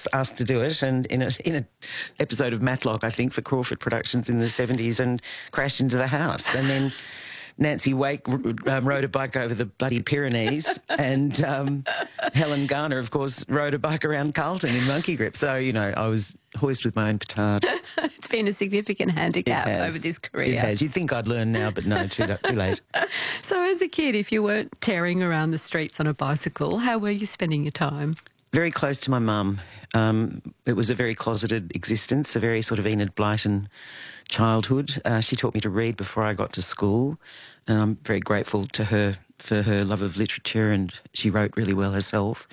was asked to do it, and in an episode of Matlock, I think, for Crawford Productions in the 70s, and crashed into the house. And then Nancy Wake rode a bike over the bloody Pyrenees, and Helen Garner, of course, rode a bike around Carlton in monkey grip. So, you know, I was hoist with my own petard. It's been a significant handicap over this career. It has. You'd think I'd learn now, but no, too late. So as a kid, if you weren't tearing around the streets on a bicycle, how were you spending your time? Very close to my mum. It was a very closeted existence, a very sort of Enid Blyton childhood. She taught me to read before I got to school, and I'm very grateful to her for her love of literature, and she wrote really well herself.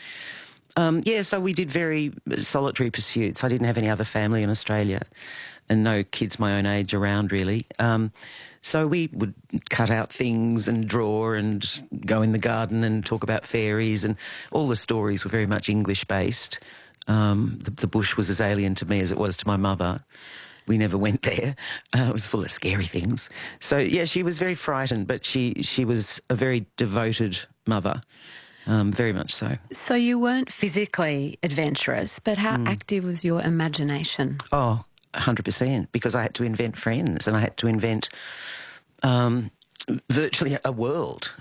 So we did very solitary pursuits. I didn't have any other family in Australia and no kids my own age around, really. So we would cut out things and draw and go in the garden and talk about fairies, and all the stories were very much English-based. The bush was as alien to me as it was to my mother. We never went there. It was full of scary things. So, yeah, she was very frightened, but she was a very devoted mother, very much so. So you weren't physically adventurous, but how active was your imagination? Oh, 100%, because I had to invent friends and I had to invent virtually a world.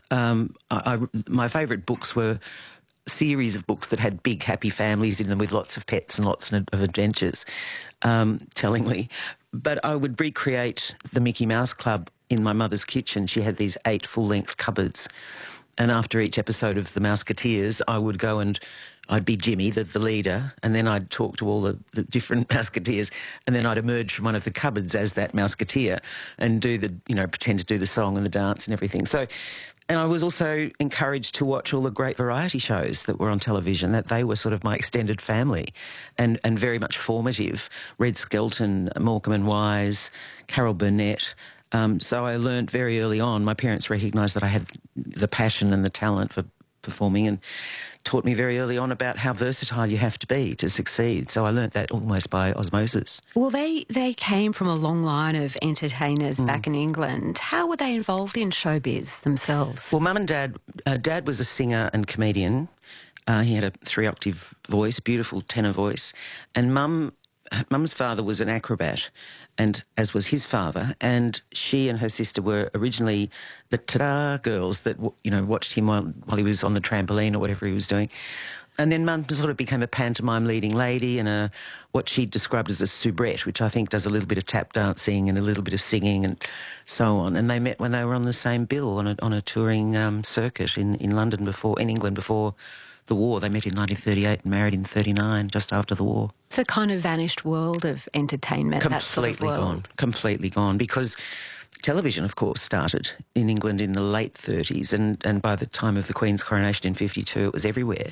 My favourite books were series of books that had big happy families in them with lots of pets and lots of adventures, tellingly. But I would recreate the Mickey Mouse Club in my mother's kitchen. She had these 8 full-length cupboards. And after each episode of The Mouseketeers, I would go and I'd be Jimmy, the leader, and then I'd talk to all the different Mouseketeers, and then I'd emerge from one of the cupboards as that Mouseketeer and pretend to do the song and the dance and everything. So, and I was also encouraged to watch all the great variety shows that were on television, that they were sort of my extended family and very much formative. Red Skelton, Morecambe and Wise, Carol Burnett. So I learned very early on, my parents recognised that I had the passion and the talent for performing and taught me very early on about how versatile you have to be to succeed. So I learnt that almost by osmosis. Well, they came from a long line of entertainers back in England. How were they involved in showbiz themselves? Well, Mum and Dad, Dad was a singer and comedian. He had a 3-octave voice, beautiful tenor voice. And Mum's father was an acrobat, and as was his father, and she and her sister were originally the ta-da girls that, watched him while he was on the trampoline or whatever he was doing. And then Mum sort of became a pantomime leading lady and what she described as a soubrette, which I think does a little bit of tap dancing and a little bit of singing and so on. And they met when they were on the same bill on a touring circuit in England before the war. They met in 1938 and married in 1939, just after the war. It's a kind of vanished world of entertainment, that sort of world. Completely gone, because television, of course, started in England in the late 30s, and by the time of the Queen's coronation in 1952, it was everywhere.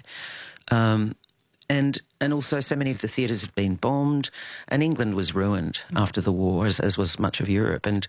And also so many of the theatres had been bombed, and England was ruined after the war, as was much of Europe. And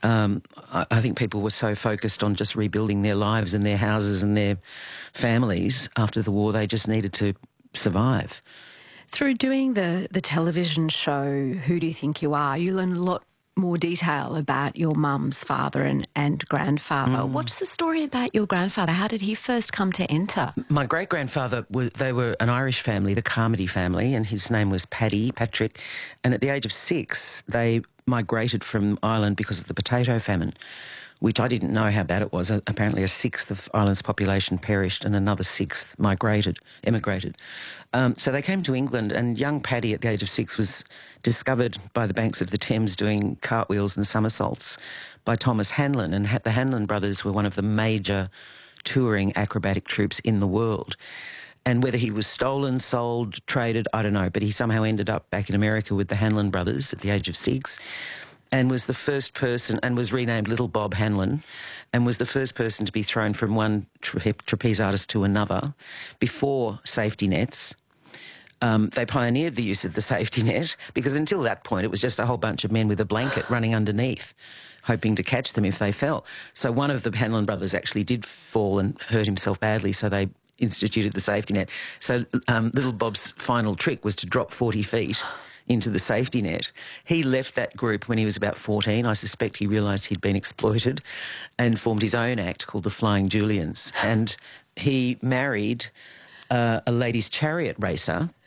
I think people were so focused on just rebuilding their lives and their houses and their families after the war, they just needed to survive. Through doing the television show Who Do You Think You Are, you learn a lot more detail about your mum's father and grandfather. What's the story about your grandfather? How did he first come to enter? My great-grandfather, they were an Irish family, the Carmody family, and his name was Patrick. And at the age of 6, they migrated from Ireland because of the potato famine, which I didn't know how bad it was. Apparently 1/6 of Ireland's population perished and another 1/6 emigrated. So they came to England, and young Paddy at the age of 6 was discovered by the banks of the Thames doing cartwheels and somersaults by Thomas Hanlon. And the Hanlon brothers were one of the major touring acrobatic troupes in the world. And whether he was stolen, sold, traded, I don't know, but he somehow ended up back in America with the Hanlon brothers at the age of 6. And was the first person, and was renamed Little Bob Hanlon, and was the first person to be thrown from one trapeze artist to another before safety nets. They pioneered the use of the safety net, because until that point it was just a whole bunch of men with a blanket running underneath, hoping to catch them if they fell. So one of the Hanlon brothers actually did fall and hurt himself badly, so they instituted the safety net. So Little Bob's final trick was to drop 40 feet into the safety net. He left that group when he was about 14. I suspect he realised he'd been exploited and formed his own act called the Flying Julians. And he married a ladies' chariot racer